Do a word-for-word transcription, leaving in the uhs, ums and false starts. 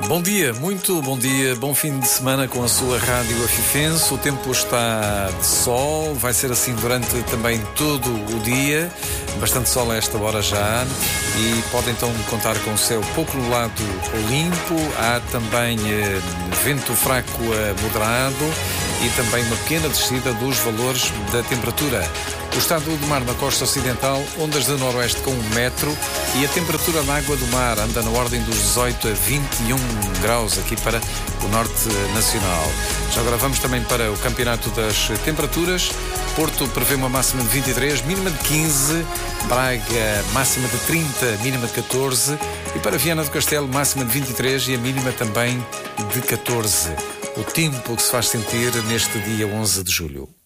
Bom dia, muito bom dia, bom fim de semana com a sua Rádio Afifense. O tempo está de sol, vai ser assim durante também todo o dia, bastante sol a esta hora já, e pode então contar com o céu pouco nublado ou limpo. Há também eh, vento fraco a moderado e também uma pequena descida dos valores da temperatura. O estado do mar na costa ocidental, ondas de noroeste com um metro, e a temperatura na água do mar anda na ordem dos dezoito a vinte e um graus aqui para o norte nacional. Já agora vamos também para o campeonato das temperaturas. Porto prevê uma máxima de vinte e três, mínima de quinze, Braga máxima de trinta, mínima de catorze, e para Viana do Castelo máxima de vinte e três e a mínima também de catorze. O tempo que se faz sentir neste dia onze de julho.